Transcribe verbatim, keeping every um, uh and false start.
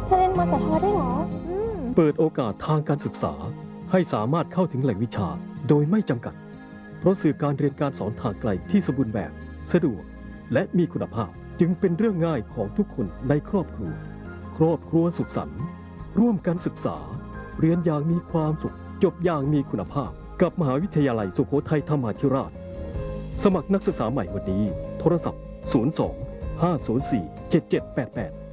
เธอเรียนมสทได้เหรออืมเปิดโอกาสทางการศึกษาให้สามารถเข้าถึงแหล่งวิชาโดยไม่จำกัด เพราะสื่อการเรียนการสอนทางไกลที่สมบูรณ์แบบสะดวกและมีคุณภาพจึงเป็นเรื่องง่ายของทุกคนในครอบครัว ครอบครัวสุขสันต์ร่วมกันศึกษา เรียนอย่างมีความสุขจบอย่างมีคุณภาพกับมหาวิทยาลัยสุโขทัยธรรมาธิราช สมัครนักศึกษาใหม่วันนี้โทรศัพท์ ศูนย์ สอง ห้า ศูนย์ สี่ เจ็ด เจ็ด แปด แปด